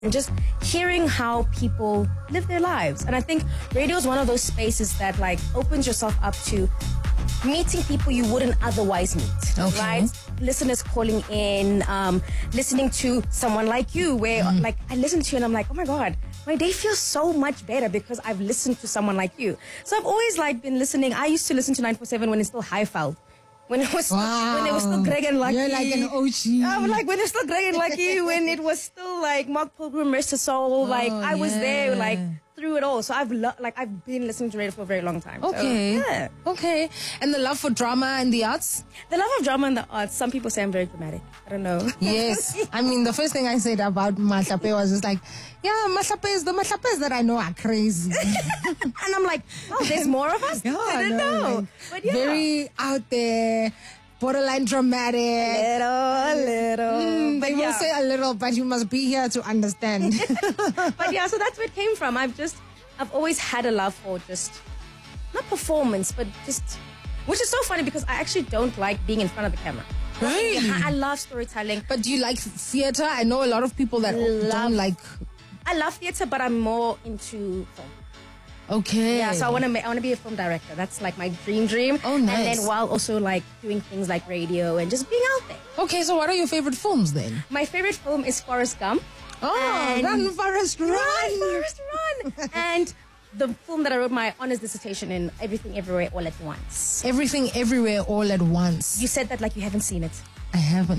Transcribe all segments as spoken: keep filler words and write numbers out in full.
and just hearing how people live their lives. And I think radio is one of those spaces that like opens yourself up to meeting people you wouldn't otherwise meet, okay. right? Listeners calling in, um, listening to someone like you, where mm. like I listen to you and I'm like, oh my God, my day feels so much better because I've listened to someone like you. So I've always like been listening. I used to listen to nine four seven when it's still Highveld. When it was wow. when it was still Greg and Lucky. You're like an O G. I'm like when it was still Greg and Lucky, when it was still like Mark Pilgrim, Rest His Soul. Oh, like I was yeah. there, like through it all. So I've lo- like I've been listening to radio for a very long time. Okay. So, yeah. Okay. And the love for drama and the arts? The love of drama and the arts. Some people say I'm very dramatic. I don't know. Yes. I mean, the first thing I said about Mahlape was just like, yeah, Mahlapes, the Mahlapes that I know are crazy. And I'm like, oh, there's more of us? Yeah, I didn't no, know. like, But yeah. very out there. Borderline dramatic. A little, a little. Mm, but they yeah. will say a little, but you must be here to understand. But yeah, so that's where it came from. I've just, I've always had a love for just, not performance, but just, which is so funny because I actually don't like being in front of the camera. Really? Yeah, I love storytelling. But do you like theater? I know a lot of people that Love- don't like. I love theater, but I'm more into film. Okay. Yeah, so I want to I want to be a film director. That's like my dream dream. Oh, nice. And then while also like doing things like radio and just being out there. Okay, so what are your favorite films then? My favorite film is Forrest Gump. Oh, And- Run, Forrest, Run! Run, Forrest, run! And the film that I wrote my honors dissertation in, Everything Everywhere All at Once. Everything, Everywhere, All at Once. You said that like you haven't seen it. I haven't.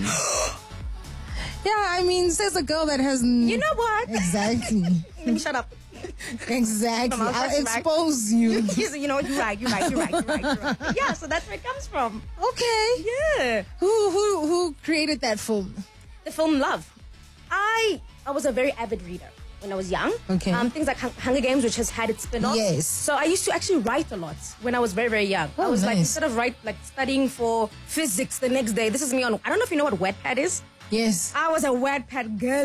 Yeah, I mean, says a girl that has. N- You know what? Exactly. Let me shut up. Exactly. Come on, I'll that's right. expose you. You know what? You're right. You're right. You're right. You're right. You're right. Yeah. So that's where it comes from. Okay. Yeah. Who who who created that film? The film Love. I I was a very avid reader when I was young. Okay. Um, things like Hun- Hunger Games, which has had its spin-offs. Yes. So I used to actually write a lot when I was very very young. I Oh, was like nice. instead of write like studying for physics the next day. This is me on. I don't know if you know what Wattpad is. Yes. I was a Wattpad girl.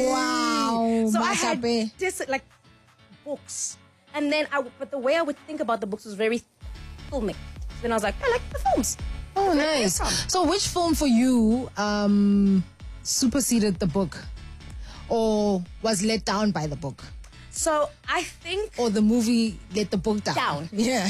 Wow. So I had Masape. this like books, and then I. But the way I would think about the books was very filmic. Then I was like, I like the films. Oh, Where did it nice. come? So, which film for you um, superseded the book, or was let down by the book, So I think. or the movie let the book down? Down. Yeah.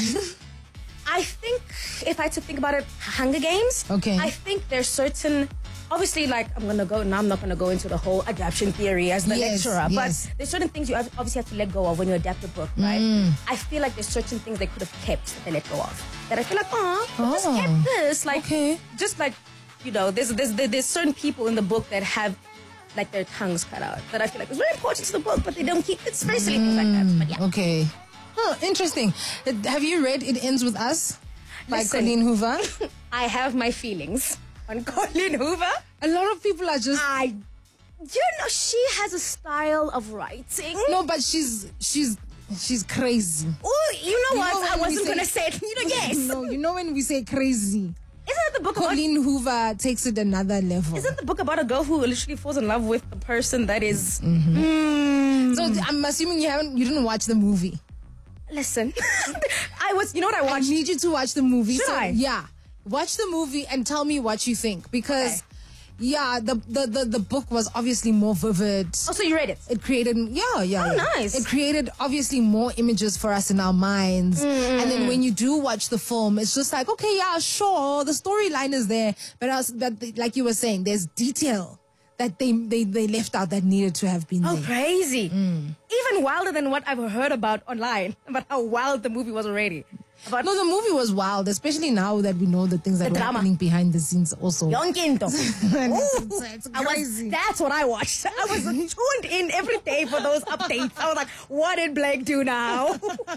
I think if I had to think about it, Hunger Games. Okay. I think there's certain, obviously, like I'm gonna go now. I'm not gonna go into the whole adaptation theory as the Yes, lecturer, yes. but there's certain things you ob- obviously have to let go of when you adapt a book, right? Mm. I feel like there's certain things they could have kept that they let go of. That I feel like, oh, just Oh. kept this, like, Okay. just like, you know, there's there's there's certain people in the book that have like their tongues cut out. That I feel like is very important to the book, but they don't keep. It's very silly things like that. But yeah. Okay. Oh, interesting. Uh, Have you read It Ends With Us by Listen. Colleen Hoover? I have my feelings on Colleen Hoover. A lot of people are just I, you know, she has a style of writing. no, but she's she's she's crazy. Oh, you know You what? know when I we wasn't say- gonna say it. You know, yes. No, you know when we say crazy, Isn't it the book about? Colleen Hoover takes it another level. Isn't the book about a girl who literally falls in love with the person that is? Mm-hmm. Mm, So I'm assuming you haven't, you didn't watch the movie. listen, I was. You know what I I watched? need you to watch the movie. Should so, I? Yeah, watch the movie and tell me what you think because, yeah, the, the the the book was obviously more vivid. Oh, so you read it? It created, yeah, yeah. Oh, yeah. nice. It created obviously more images for us in our minds. Mm. And then when you do watch the film, it's just like, okay, yeah, sure, the storyline is there, but as, but the, like you were saying, there's detail that they, they they left out that needed to have been Oh, there. crazy! Mm. Even wilder than what I've heard about online about how wild the movie was already. About No, the movie was wild, especially now that we know the things that The were drama. happening behind the scenes also. Young Into. And it's, Ooh, it's, it's I was, crazy. that's what I watched. I was tuned in every day for those updates. I was like, what did Blake do now?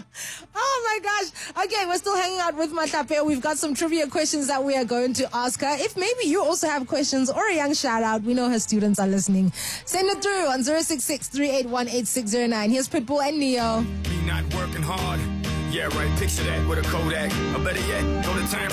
Oh my gosh. Okay, we're still hanging out with Mahlape. We've got some trivia questions that we are going to ask her. If maybe you also have questions or a young shout out, we know her students are listening. Send it through on zero six six, three eight one, eight six zero nine. Here's Pitbull and Neo. Me not working hard. Yeah, right. Picture that with a Kodak. Or better yet, go to time.